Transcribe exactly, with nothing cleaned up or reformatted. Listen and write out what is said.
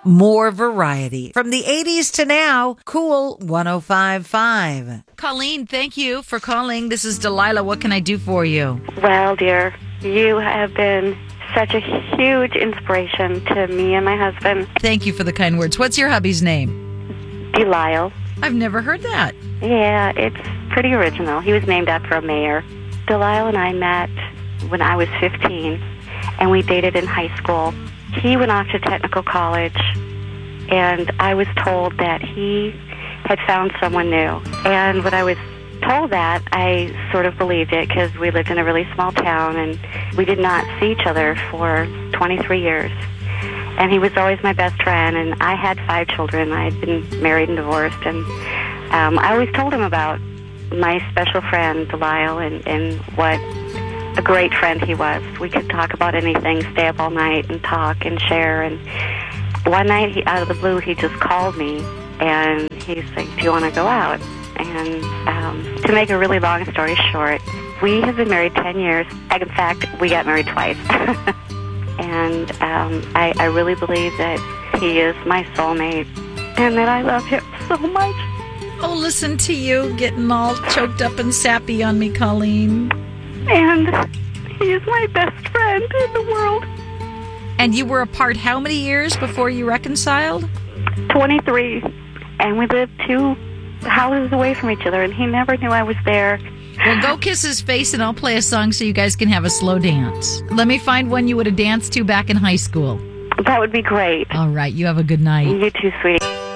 more variety. From the eighties to now, Cool one oh five point five. Colleen, thank you for calling. This is Delilah. What can I do for you? Well, dear, you have been such a huge inspiration to me and my husband. Thank you for the kind words. What's your hubby's name? Delisle. I've never heard that. Yeah, it's pretty original. He was named after a mayor. Delisle and I met when I was fifteen, and we dated in high school. He went off to technical college, and I was told that he had found someone new. And when I was told that, I sort of believed it because we lived in a really small town, and we did not see each other for twenty-three years. And he was always my best friend, and I had five children. I had been married and divorced, and um, I always told him about my special friend, Delisle, and, and what a great friend he was. We could talk about anything, stay up all night and talk and share. And one night, he, out of the blue, he just called me, and he's like, do you want to go out? And um, to make a really long story short, we have been married ten years. In fact, we got married twice. And um, I, I really believe that he is my soulmate and that I love him so much. Oh, listen to you getting all choked up and sappy on me, Colleen. And he is my best friend in the world. And you were apart how many years before you reconciled? twenty-three. And we lived two houses away from each other, and he never knew I was there. Well, go kiss his face, and I'll play a song so you guys can have a slow dance. Let me find one you would have danced to back in high school. That would be great. All right. You have a good night. You too, sweetie.